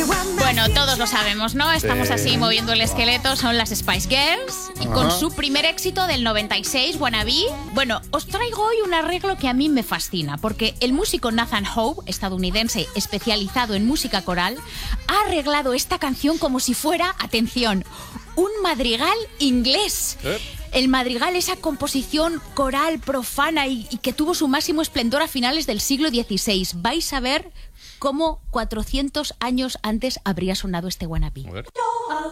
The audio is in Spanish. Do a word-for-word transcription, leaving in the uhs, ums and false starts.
Bueno, todos lo sabemos, ¿no? Estamos Sí. así moviendo el esqueleto, son las Spice Girls. Y con Ajá. su primer éxito del noventa y seis, Wannabe. Bueno, os traigo hoy un arreglo que a mí me fascina, porque el músico Nathan Howe, estadounidense especializado en música coral, ha arreglado esta canción como si fuera, atención, un madrigal inglés. ¿Eh? El madrigal, esa composición coral profana y, y que tuvo su máximo esplendor a finales del siglo dieciséis. Vais a ver cómo cuatrocientos años antes habría sonado este Wannabe. A ver.